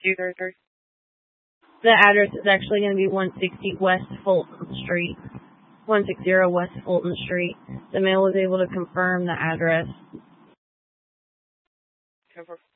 233. The address is actually going to be 160 West Fulton Street. 160 West Fulton Street. The mail was able to confirm the address. Confirm.